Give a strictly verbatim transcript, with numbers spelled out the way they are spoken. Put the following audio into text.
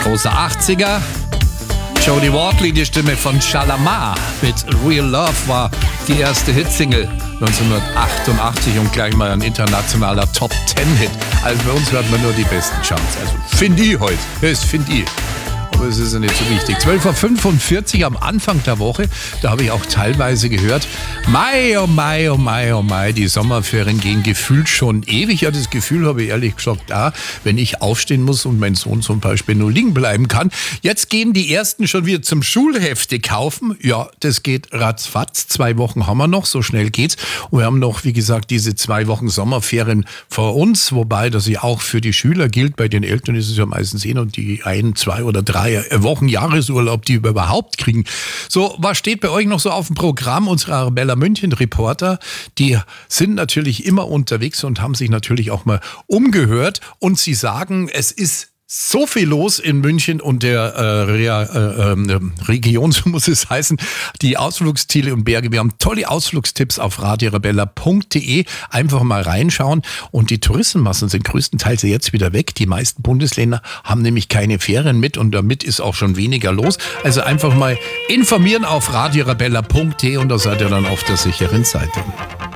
Großer achtziger. Jodie Watley, die Stimme von Shalamar mit Real Love, war die erste Hitsingle neunzehnhundertachtundachtzig und gleich mal ein internationaler Top Ten Hit. Also bei uns hört man nur die besten Charts. Also finde ich heute. Das finde ich. Aber es ist ja nicht so wichtig. zwölf Uhr fünfundvierzig am Anfang der Woche, da habe ich auch teilweise gehört, Mai, oh Mai, oh Mai, oh Mai, die Sommerferien gehen gefühlt schon ewig. Ja, das Gefühl habe ich ehrlich gesagt da, wenn ich aufstehen muss und mein Sohn zum Beispiel nur liegen bleiben kann. Jetzt gehen die Ersten schon wieder zum Schulhefte kaufen. Ja, das geht ratzfatz. Zwei Wochen haben wir noch, so schnell geht's. Und wir haben noch, wie gesagt, diese zwei Wochen Sommerferien vor uns, wobei das ja auch für die Schüler gilt. Bei den Eltern ist es ja meistens eh noch die ein, zwei oder drei Wochen Jahresurlaub, die wir überhaupt kriegen. So, was steht bei euch noch so auf dem Programm? Unsere Arabella München Reporter, die sind natürlich immer unterwegs und haben sich natürlich auch mal umgehört und sie sagen, es ist so viel los in München und der äh, Rea, äh, äh, Region, so muss es heißen, die Ausflugsziele und Berge. Wir haben tolle Ausflugstipps auf radio arabella punkt de. Einfach mal reinschauen. Und die Touristenmassen sind größtenteils jetzt wieder weg. Die meisten Bundesländer haben nämlich keine Ferien mit und damit ist auch schon weniger los. Also einfach mal informieren auf radio arabella punkt de und da seid ihr dann auf der sicheren Seite.